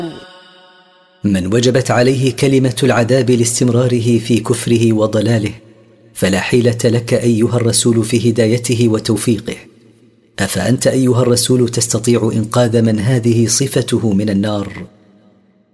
من وجبت عليه كلمة العذاب لاستمراره في كفره وضلاله فلا حيلة لك أيها الرسول في هدايته وتوفيقه. أفأنت أيها الرسول تستطيع إنقاذ من هذه صفته من النار؟